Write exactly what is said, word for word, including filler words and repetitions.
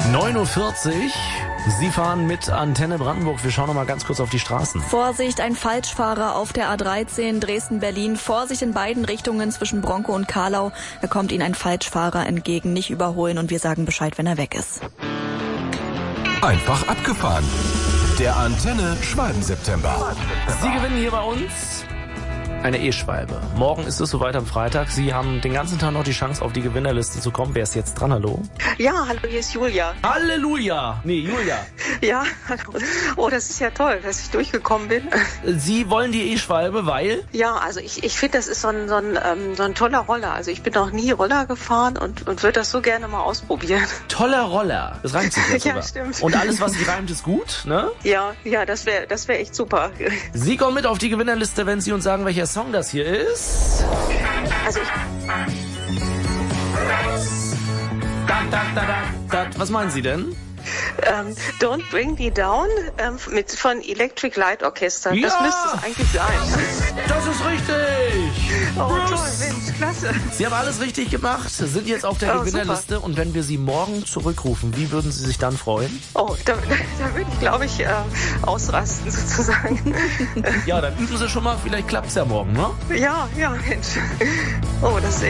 neun Uhr vierzig. Sie fahren mit Antenne Brandenburg. Wir schauen noch mal ganz kurz auf die Straßen. Vorsicht, ein Falschfahrer auf der A dreizehn Dresden-Berlin. Vorsicht in beiden Richtungen zwischen Bronkow und Karlau. Da kommt Ihnen ein Falschfahrer entgegen. Nicht überholen und wir sagen Bescheid, wenn er weg ist. Einfach abgefahren. Der Antenne Schwalben-September. Sie gewinnen hier bei uns eine E-Schwalbe. Morgen ist es soweit am Freitag. Sie haben den ganzen Tag noch die Chance, auf die Gewinnerliste zu kommen. Wer ist jetzt dran? Hallo? Ja, hallo, hier ist Julia. Halleluja! Nee, Julia. Ja, hallo. Oh, das ist ja toll, dass ich durchgekommen bin. Sie wollen die E-Schwalbe, weil? Ja, also ich, ich finde, das ist so ein, so, ein, ähm, so ein toller Roller. Also ich bin noch nie Roller gefahren und, und würde das so gerne mal ausprobieren. Toller Roller. Das reimt sich jetzt Ja, sogar. stimmt. Und alles, was sich reimt, ist gut, ne? Ja, ja, das wäre das wär echt super. Sie kommen mit auf die Gewinnerliste, wenn Sie uns sagen, welcher Song das hier ist. Also ich... Da, da, da, da, da. Was meinen Sie denn? Ähm, Don't Bring Me Down ähm, mit, von Electric Light Orchestra. Ja! Das müsste es eigentlich sein. Das ist richtig! Oh, Bruce. toll, Mensch, klasse. Sie haben alles richtig gemacht, sind jetzt auf der Oh, Gewinnerliste. super. Und wenn wir Sie morgen zurückrufen, wie würden Sie sich dann freuen? Oh, da, da würde ich, glaube ich, äh, ausrasten sozusagen. Ja, dann üben Sie schon mal, vielleicht klappt's ja morgen, ne? Ja, ja, Mensch. Oh, das ist